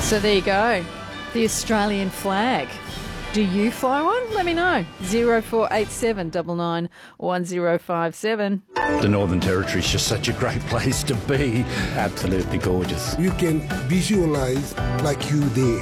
So there you go. The Australian flag. Do you fly one? Let me know. 0487 99 1057. The Northern Territory is just such a great place to be. Absolutely gorgeous. You can visualize like you there.